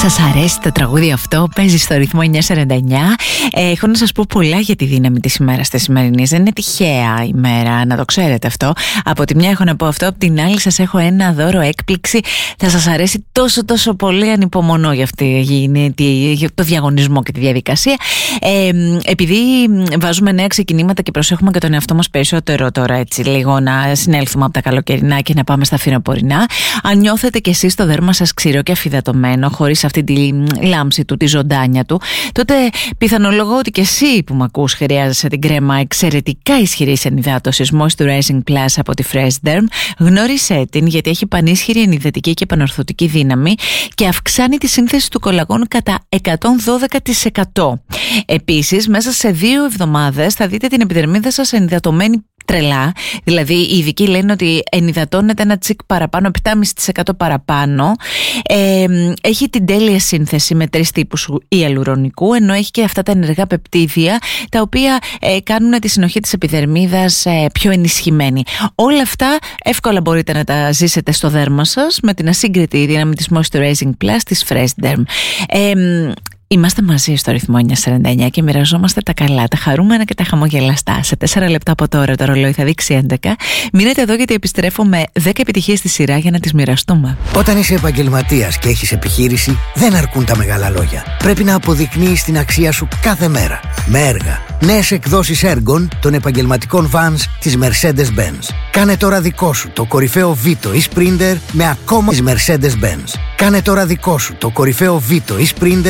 Σας αρέσει το τραγούδι αυτό? Παίζει στο ρυθμό 949. Έχω να σας πω πολλά για τη δύναμη της ημέρας της σημερινής. Δεν είναι τυχαία ημέρα, να το ξέρετε αυτό. Από τη μια έχω να πω αυτό, από την άλλη σας έχω ένα δώρο έκπληξη. Θα σας αρέσει τόσο πολύ, ανυπομονώ για το διαγωνισμό και τη διαδικασία. Επειδή βάζουμε νέα ξεκινήματα και προσέχουμε και τον εαυτό μας περισσότερο τώρα, έτσι λίγο να συνέλθουμε από τα καλοκαιρινά και να πάμε στα φθινοπορεινά. Αν νιώθετε κι εσείς το δέρμα σας ξηρό και αφυδατωμένο, χωρίς αυτή τη λάμψη του, τη ζωντάνια του, τότε πιθανολογώ ότι κι εσύ που μ' ακούς χρειάζεσαι την κρέμα εξαιρετικά ισχυρής ενυδάτωσης Moisturizing Plus από τη Fresh Derm. Γνώρισέ την, γιατί έχει πανίσχυρη ενυδατική και επανορθωτική δύναμη και αυξάνει τη σύνθεση του κολαγόνου κατά 112%. Επίσης, μέσα σε 2 εβδομάδες θα δείτε την επιδερμίδα σας ενυδατωμένη τρελά. Δηλαδή οι ειδικοί λένε ότι ενυδατώνεται ένα τσικ παραπάνω, 7,5% παραπάνω. Έχει την τέλεια σύνθεση με 3 τύπους ιαλουρονικού, ενώ έχει και αυτά τα ενεργά πεπτίδια τα οποία κάνουν τη συνοχή της επιδερμίδας πιο ενισχυμένη. Όλα αυτά εύκολα μπορείτε να τα ζήσετε στο δέρμα σας με την ασύγκριτη δύναμη της Moisturizing Plus της Fresh Derm. Είμαστε μαζί στο ρυθμό 949 και μοιραζόμαστε τα καλά, τα χαρούμενα και τα χαμογελαστά. Σε 4 λεπτά από τώρα το ρολόι θα δείξει 11. Μείνετε εδώ γιατί επιστρέφω με 10 επιτυχίες στη σειρά για να τις μοιραστούμε. Όταν είσαι επαγγελματίας και έχεις επιχείρηση, δεν αρκούν τα μεγάλα λόγια. Πρέπει να αποδεικνύεις την αξία σου κάθε μέρα. Με έργα. Νέες εκδόσεις έργων των επαγγελματικών vans της Mercedes-Benz. Κάνε τώρα δικό σου το κορυφαίο Vito ή Sprinter με ακόμα της Mercedes-Benz. Κάνε τώρα δικό σου το κορυφαίο Vito ή Sprinter